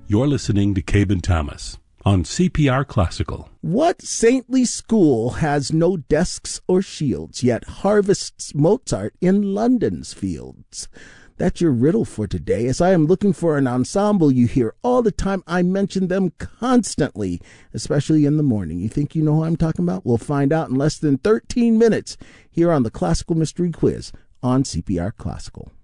You're listening to Cabe Thomas on CPR Classical. What saintly school has no desks or shields, yet harvests Mozart in London's fields? That's your riddle for today. As I am looking for an ensemble you hear all the time, I mention them constantly, especially in the morning. You think you know who I'm talking about? We'll find out in less than 13 minutes here on the Classical Mystery Quiz on CPR Classical.